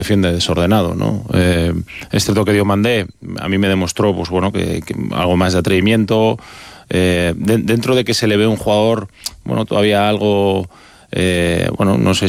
defiende desordenado, ¿no? Es cierto que Diomandé a mí me demostró, pues bueno, que algo más de atrevimiento, dentro de que se le ve un jugador, bueno, todavía algo, bueno, no sé